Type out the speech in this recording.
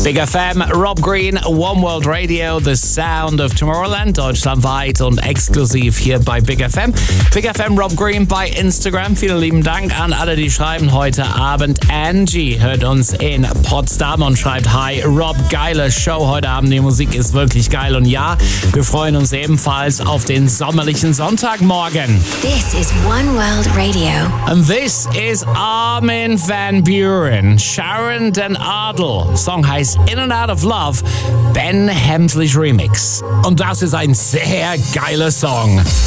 Big FM, Rob Green, One World Radio, The Sound of Tomorrowland, deutschlandweit und exklusiv hier bei Big FM. Big FM, Rob Green bei Instagram. Vielen lieben Dank an alle, die schreiben heute Abend. Angie hört uns in Potsdam und schreibt: Hi Rob, geile Show heute Abend. Die Musik ist wirklich geil. Und ja, wir freuen uns ebenfalls auf den sommerlichen Sonntagmorgen. This is One World Radio. And this is Armin van Buuren, Sharon den Adel. Song heißt In and Out of Love, Ben Hemsley's Remix. Und das ist ein sehr geiler Song.